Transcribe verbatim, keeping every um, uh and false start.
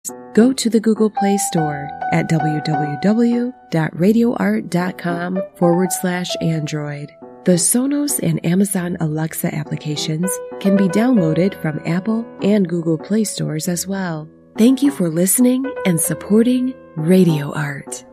go to the Google Play Store at www.radioart.com forward slash Android. The Sonos and Amazon Alexa applications can be downloaded from Apple and Google Play stores as well. Thank you for listening and supporting Radio Art.